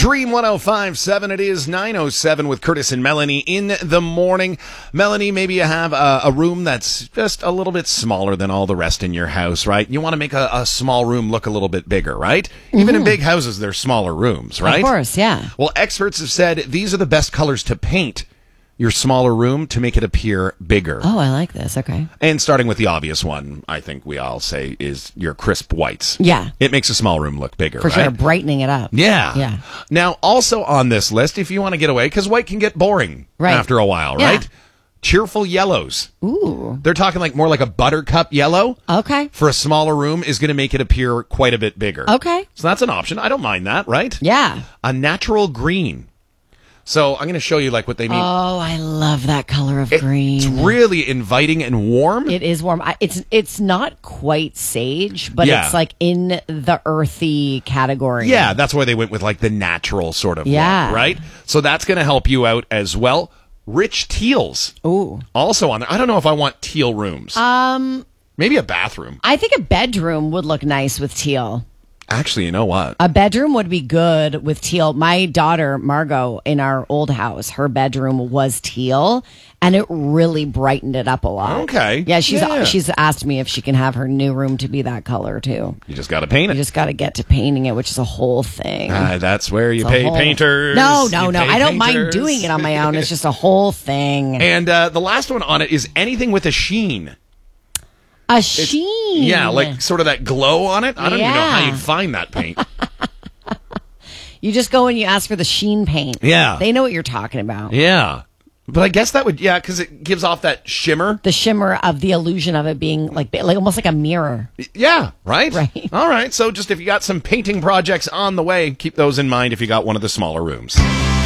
Dream 105.7. It is 9:07 with Curtis and Melanie in the morning. Melanie, maybe you have a room that's just a little bit smaller than all the rest in your house, right? You want to make a small room look a little bit bigger, right? Even in big houses, there's smaller rooms, right? Of course, yeah. Well, experts have said these are the best colors to paint your smaller room to make it appear bigger. Oh, I like this. Okay. And starting with the obvious one, I think we all say, is your crisp whites. Yeah. It makes a small room look bigger, For right? sure, brightening it up. Yeah. Yeah. Now, also on this list, if you want to get away, because white can get boring after a while, Yeah. right? Cheerful yellows. Ooh. They're talking like more like a buttercup yellow. Okay. For a smaller room is going to make it appear quite a bit bigger. Okay. So that's an option. I don't mind that, right? Yeah. A natural green. So I'm going to show you like what they mean. Oh, I love that color of green. It's really inviting and warm. It is warm. It's not quite sage, but Yeah. it's like in the earthy category. Yeah, that's why they went with like the natural sort of look, Yeah. right? So that's going to help you out as well. Rich teals. Ooh. Also on there. I don't know if I want teal rooms. Maybe a bathroom. I think a bedroom would look nice with teal. Actually, you know what? A bedroom would be good with teal. My daughter, Margot, in our old house, her bedroom was teal, and it really brightened it up a lot. Okay. Yeah, Yeah. she's asked me if she can have her new room to be that color, too. You just got to paint You it. just got to get to painting it, which is a whole thing. That's where you It's a pay whole- painters. No. You pay I don't mind painters. doing it on my own. It's just a whole thing. And the last one on it is anything with a sheen. A sheen. Yeah, like sort of that glow on it. I don't even know how Yeah. you'd find that paint. You just go and you ask for the sheen paint. Yeah. They know what you're talking about. Yeah. But I guess that would, because it gives off that shimmer. The shimmer of the illusion of it being like almost like a mirror. Yeah, right? Right. All right. So just if you got some painting projects on the way, keep those in mind if you got one of the smaller rooms.